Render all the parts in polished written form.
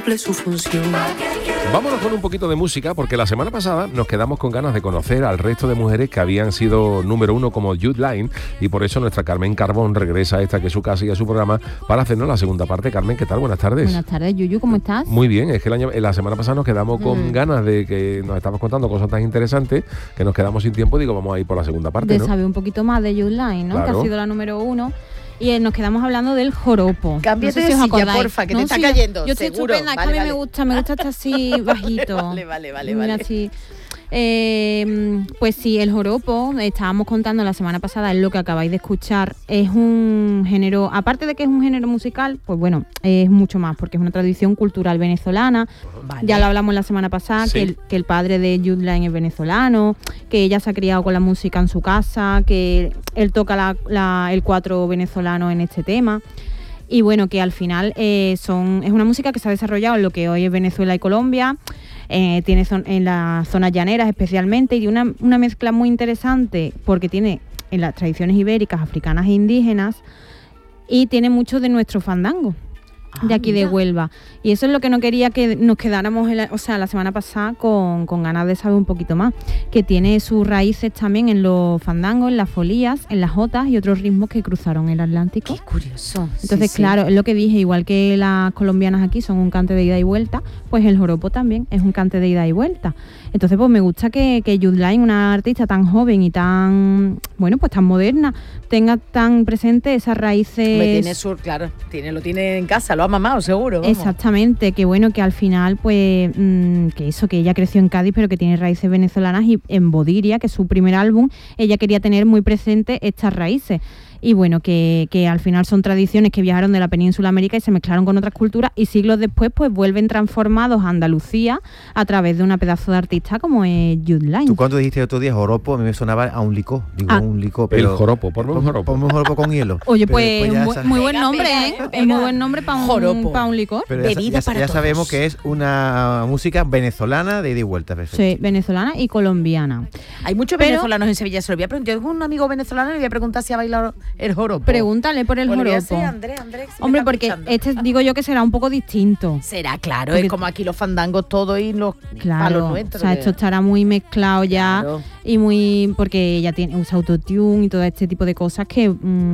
cumple su función. Vámonos con un poquito de música, porque la semana pasada nos quedamos con ganas de conocer al resto de mujeres que habían sido número uno como Jud Line, y por eso nuestra Carmen Carbón regresa a esta que es su casa y a su programa para hacernos la segunda parte. Carmen, ¿qué tal? Buenas tardes. Buenas tardes, Yuyu, ¿cómo estás? Muy bien, es que la semana pasada nos quedamos con ganas de que nos estabas contando cosas tan interesantes que nos quedamos sin tiempo. Digo, vamos a ir por la segunda parte, de ¿no? saber un poquito más de Jud Line, ¿no? Claro. Que ha sido la número uno. Y nos quedamos hablando del joropo. Cámbiate no sé si de os silla, acordáis. porfa, que te está cayendo. Yo estoy seguro. estupenda, es que a mí me gusta estar así bajito. Vale. Mira, así. Pues sí, el joropo, estábamos contando la semana pasada, es lo que acabáis de escuchar, es un género, aparte de que es un género musical, pues bueno, es mucho más, porque es una tradición cultural venezolana. Vale. Ya lo hablamos la semana pasada, sí. que el padre de Jud Line es venezolano, que ella se ha criado con la música en su casa, que él toca el cuatro venezolano en este tema. Y bueno, que al final es una música que se ha desarrollado en lo que hoy es Venezuela y Colombia, tiene en las zonas llaneras especialmente, y una mezcla muy interesante porque tiene en las tradiciones ibéricas, africanas e indígenas, y tiene mucho de nuestro fandango de aquí de Huelva. Y eso es lo que no quería que nos quedáramos la semana pasada con ganas de saber un poquito más, que tiene sus raíces también en los fandangos, en las folías, en las jotas y otros ritmos que cruzaron el Atlántico. Qué curioso. Entonces, sí, claro, es lo que dije, igual que las colombianas aquí son un cante de ida y vuelta, pues el joropo también es un cante de ida y vuelta. Entonces, pues me gusta que Jud Line, una artista tan joven y tan, bueno, pues tan moderna, tenga tan presente esas raíces. Lo tiene en casa, lo ha mamado, seguro. Vamos. Exactamente, que bueno, que al final, pues, que ella creció en Cádiz, pero que tiene raíces venezolanas, y en Bodiria, que es su primer álbum, ella quería tener muy presente estas raíces. Y bueno, que al final son tradiciones que viajaron de la península América y se mezclaron con otras culturas, y siglos después pues vuelven transformados a Andalucía a través de una pedazo de artista como es Jud Line. Tú cuando dijiste el otro día joropo, a mí me sonaba a un licor. Un licor, pero el joropo, ponme un joropo con hielo. Oye, pues muy buen nombre, ¿eh? Es muy buen nombre para un licor. Pero ya sabemos que es una música venezolana de ida y vuelta. Perfecto. Sí, venezolana y colombiana. Hay muchos venezolanos en Sevilla, se lo voy a preguntar. Yo tengo un amigo venezolano y le voy a preguntar si ha bailado el joropo. Pregúntale por el joropo. Andrés, hombre, porque digo yo que será un poco distinto. Será, claro, porque es como aquí los fandangos todos y los palos nuestros. O sea, esto estará muy mezclado ya, claro. Y muy, porque ella usa autotune y todo este tipo de cosas que,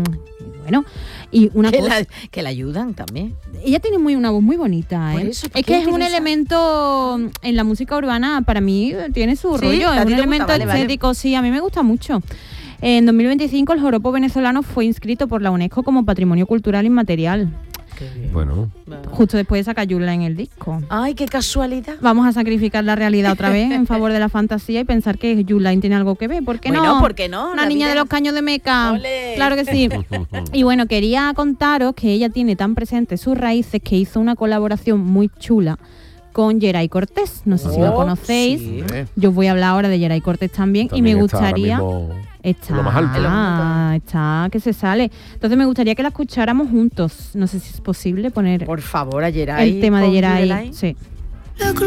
bueno, y una cosa que la ayudan también. Ella tiene una voz muy bonita, ¿eh? Eso, es que es un elemento en la música urbana, para mí tiene su rollo, es un elemento estético, sí, a mí me gusta mucho. En 2025 el joropo venezolano fue inscrito por la UNESCO como Patrimonio Cultural Inmaterial. Qué bien. Bueno. Justo después de sacar Jud Line en el disco. Ay, qué casualidad. Vamos a sacrificar la realidad otra vez en favor de la fantasía y pensar que Jud Line tiene algo que ver. ¿Por qué no? ¿Por qué no? Una niña de los caños de Meca. ¡Olé! Claro que sí. Y bueno, quería contaros que ella tiene tan presentes sus raíces que hizo una colaboración muy chula con Geray Cortés. No sé si lo conocéis. Sí. Yo os voy a hablar ahora de Geray Cortés también y me gustaría... Está lo más alto. Está que se sale. Entonces me gustaría que la escucháramos juntos. No sé si es posible poner... Por favor, a Geray. El tema de Geray. Sí. La